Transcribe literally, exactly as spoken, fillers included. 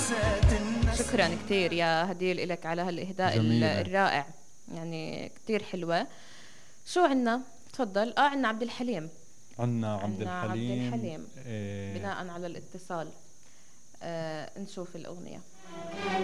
شكرا كتير يا هديل لك على هالإهداء جميلة. الرائع، يعني كتير حلوة. شو عنا؟ تفضل. اه عنا عبد الحليم. عنا عبد عنا عبد الحليم. الحليم. إيه بناء على الاتصال. آه نشوف الأغنية.